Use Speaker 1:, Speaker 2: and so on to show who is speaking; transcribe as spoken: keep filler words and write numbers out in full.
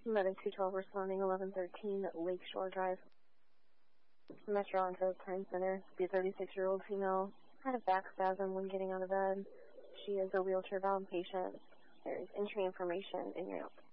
Speaker 1: Medic two twelve responding eleven thirteen Lakeshore Drive. Metro Ontario Crime Center. The thirty-six-year-old female had a back spasm when getting out of bed. She is a wheelchair-bound patient. There is entry information in your notes.